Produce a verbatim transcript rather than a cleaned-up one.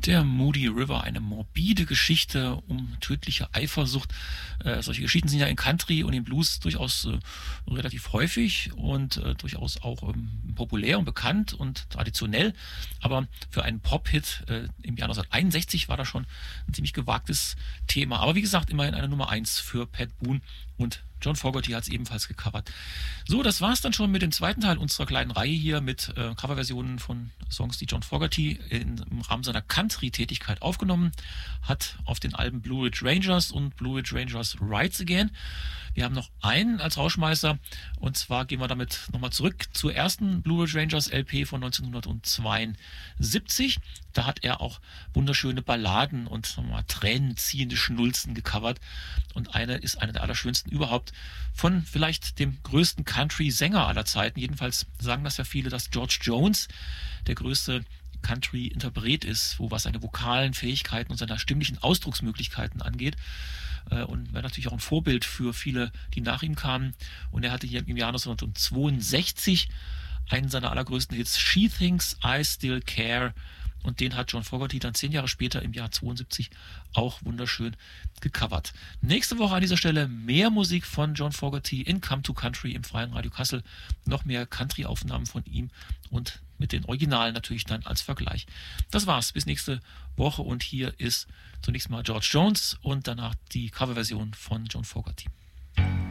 Der Moody River, eine morbide Geschichte um tödliche Eifersucht. Äh, solche Geschichten sind ja in Country und im Blues durchaus äh, relativ häufig und äh, durchaus auch ähm, populär und bekannt und traditionell. Aber für einen Pop-Hit äh, im Jahr neunzehnhunderteinundsechzig war das schon ein ziemlich gewagtes Thema. Aber wie gesagt, immerhin eine Nummer eins für Pat Boone, und John Fogerty hat es ebenfalls gecovert. So, das war's dann schon mit dem zweiten Teil unserer kleinen Reihe hier mit äh, Coverversionen von Songs, die John Fogerty in, im Rahmen seiner Country-Tätigkeit aufgenommen hat auf den Alben Blue Ridge Rangers und Blue Ridge Rangers Rides Again. Wir haben noch einen als Rauschmeißer, und zwar gehen wir damit nochmal zurück zur ersten Blue Ridge Rangers L P von neunzehnhundertzweiundsiebzig. Da hat er auch wunderschöne Balladen und sagen wir mal, tränenziehende Schnulzen gecovert. Und eine ist eine der allerschönsten überhaupt von vielleicht dem größten Country-Sänger aller Zeiten. Jedenfalls sagen das ja viele, dass George Jones der größte Country-Interpret ist, wo was seine vokalen Fähigkeiten und seine stimmlichen Ausdrucksmöglichkeiten angeht. Und war natürlich auch ein Vorbild für viele, die nach ihm kamen. Und er hatte hier im Jahr neunzehnhundertzweiundsechzig einen seiner allergrößten Hits, She Thinks I Still Care. Und den hat John Fogerty dann zehn Jahre später im Jahr zweiundsiebzig auch wunderschön gecovert. Nächste Woche an dieser Stelle mehr Musik von John Fogerty in Come to Country im Freien Radio Kassel. Noch mehr Country-Aufnahmen von ihm und mit den Originalen natürlich dann als Vergleich. Das war's, bis nächste Woche, und hier ist zunächst mal George Jones und danach die Coverversion von John Fogerty.